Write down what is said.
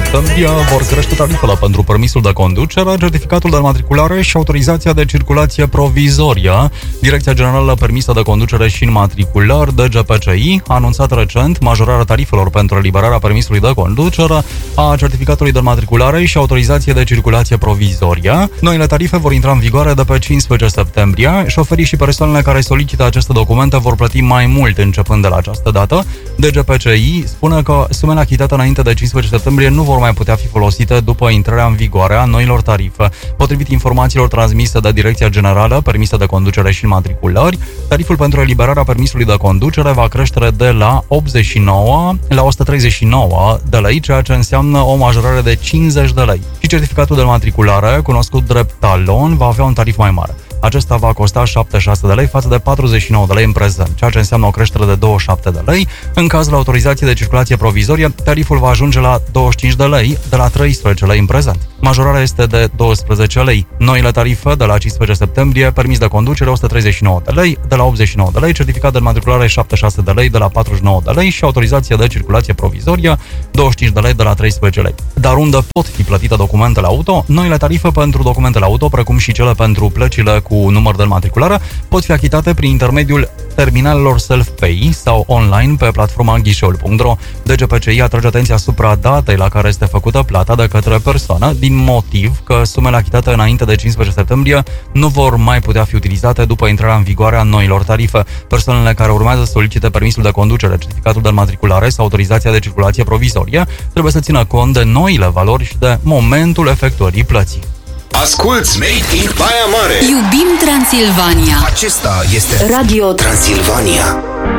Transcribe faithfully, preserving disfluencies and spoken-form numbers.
septembrie vor crește tarifele pentru permisul de conducere, certificatul de înmatriculare și autorizația de circulație provizorie. Direcția Generală Permisă de Conducere și Înmatriculări, D G P C I, a anunțat recent majorarea tarifelor pentru eliberarea permisului de conducere, a certificatului de înmatriculare și autorizație de circulație provizorie. Noile tarife vor intra în vigoare de pe cincisprezece septembrie. Șoferii și persoanele care solicită aceste documente vor plăti mai mult începând de la această dată. D G P C I spune că sumele achitate înainte de cincisprezece septembrie nu vor mai putea fi folosite după intrarea în vigoare a noilor tarife. Potrivit informațiilor transmise de Direcția Generală Permisă de Conducere și Înmatriculări, tariful pentru eliberarea permisului de conducere va crește de la optzeci și nouă la o sută treizeci și nouă de lei, ceea ce înseamnă o majorare de cincizeci de lei. Și certificatul de înmatriculare, cunoscut drept talon, va avea un tarif mai mare. Acesta va costa șaptezeci și șase de lei față de patruzeci și nouă de lei în prezent, ceea ce înseamnă o creștere de douăzeci și șapte de lei. În cazul autorizației de circulație provizorie, tariful va ajunge la douăzeci și cinci de lei, de la treisprezece lei în prezent. Majorarea este de doisprezece lei. Noile tarife de la cincisprezece septembrie, permis de conducere o sută treizeci și nouă de lei, de la optzeci și nouă de lei, certificat de înmatriculare șaptezeci și șase de lei, de la patruzeci și nouă de lei și autorizația de circulație provizorie douăzeci și cinci de lei, de la treisprezece lei. Dar unde pot fi plătite documentele auto? Noile tarife pentru documentele auto, precum și cele pentru plăcile cu număr de înmatriculare, pot fi achitate prin intermediul terminalelor self-pay sau online pe platforma ghișeul punct ro. D G P C I atrage atenția asupra datei la care este făcută plata de către persoană, din motiv că sumele achitate înainte de cincisprezece septembrie nu vor mai putea fi utilizate după intrarea în vigoare a noilor tarife. Persoanele care urmează să solicite permisul de conducere, certificatul de înmatriculare sau autorizația de circulație provizorie trebuie să țină cont de noile valori și de momentul efectuării plății. Asculți Made in Baia Mare. Iubim Transilvania. Acesta este Radio Transilvania.